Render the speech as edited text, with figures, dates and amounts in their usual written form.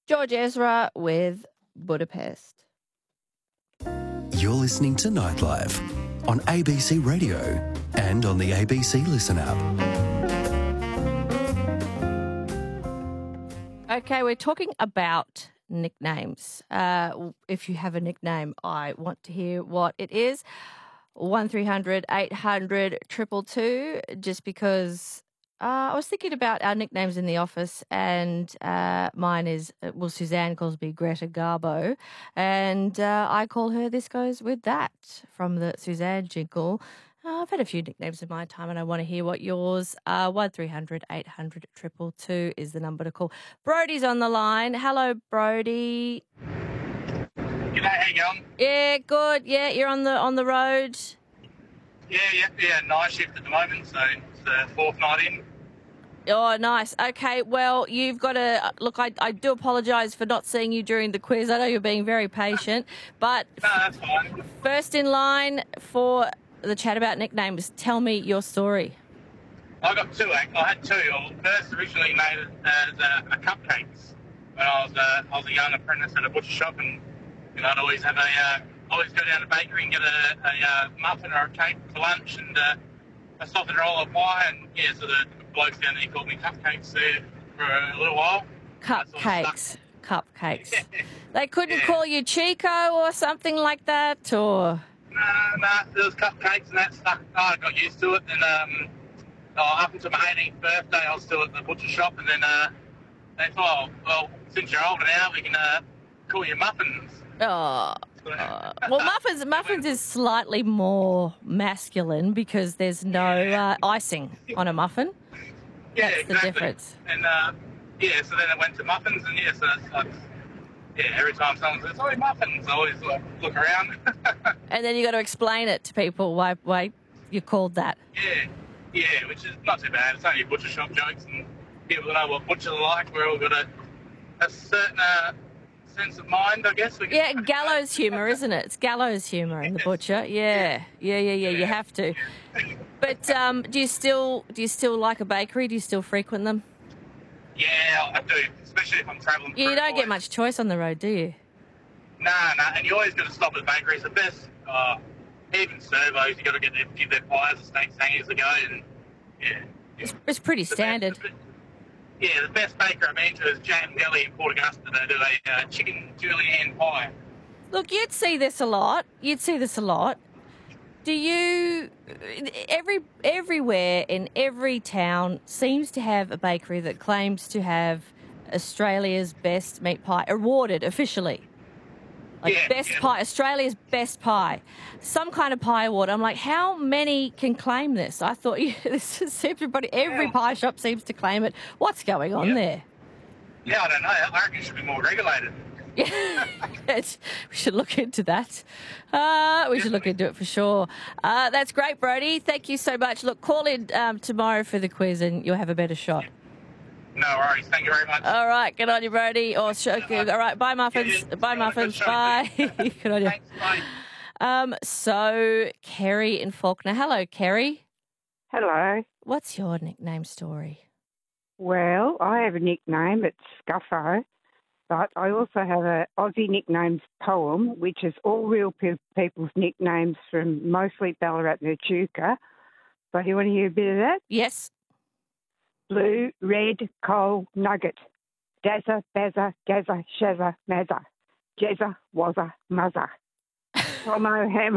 George Ezra with Budapest. You're listening to Nightlife on ABC Radio and on the ABC Listen app. Okay, we're talking about nicknames. If you have a nickname, I want to hear what it is. 1300 800 222, just because I was thinking about our nicknames in the office, and mine is, Suzanne calls me Greta Garbo, and I call her This Goes With That from the Suzanne jingle. I've had a few nicknames in my time and I want to hear what yours are. 1300 800 222 is the number to call. Brody's on the line. Hello, Brody. G'day, how you going? Yeah, good. Yeah, you're on the road. Yeah, night shift at the moment, so it's the fourth night in. Oh, nice. Okay, well, you've got to... Look, I do apologise for not seeing you during the quiz. I know you're being very patient, but... No, that's fine. First in line for the chat about nicknames, tell me your story. I got two, actually. I had two. I first originally made it as a cupcakes when I was a young apprentice at a butcher shop, and I'd always have always go down to the bakery and get a muffin or a cake for lunch, and a softened roll of pie, and so the blokes down there called me cupcakes there for a little while. Cupcakes. They couldn't call you Chico or something like that, or? No, there was cupcakes and that stuff. I got used to it, and up until my 18th birthday, I was still at the butcher shop, and then they thought, well, since you're older now, we can call you muffins. Oh. Well, muffins is slightly more masculine because there's no icing on a muffin. Yeah, that's exactly. The difference. And so then it went to muffins, and so that's like, every time someone says, "Oh, muffins," I always look around. And then you got to explain it to people why you're called that. Yeah, which is not too bad. It's only butcher shop jokes, and people know what butchers are like. We're all got a certain sense of mind, I guess. Gallows humour, isn't it? It's gallows humour in the butcher. Yeah. You have to. But do you still like a bakery? Do you still frequent them? Yeah, I do, especially if I'm travelling. You don't get much choice on the road, do you? No, and you always got to stop at the bakeries. The best, even servos, you got to give their pies a steak hangers a go, and it's pretty standard. The best baker I've been to is Jam Deli in Port Augusta. They do a chicken julienne pie. Look, you'd see this a lot. Do you... Everywhere in every town seems to have a bakery that claims to have Australia's best meat pie, awarded officially. Pie, Australia's best pie. Some kind of pie award. I'm like, how many can claim this? I thought every pie shop seems to claim it. What's going on there? Yeah, I don't know. I reckon it should be more regulated. Yeah, we should look into that. We should look into it for sure. That's great, Brody. Thank you so much. Look, call in tomorrow for the quiz and you'll have a better shot. No worries. Thank you very much. All right. Good on you, Brody. All right. Bye, muffins. Bye, muffins. Bye. Good on you. Thanks, bye. So, Kerry in Faulkner. Hello, Kerry. Hello. What's your nickname story? Well, I have a nickname. It's Scuffo. But I also have an Aussie nicknames poem, which is all real people's nicknames from mostly Ballarat and Echuca. So do you want to hear a bit of that? Yes. Blue, red, coal, nugget. Dazza, bazza, gazza, shazza, mazza. Jezza, wazza, muzza. Tomo, hammer.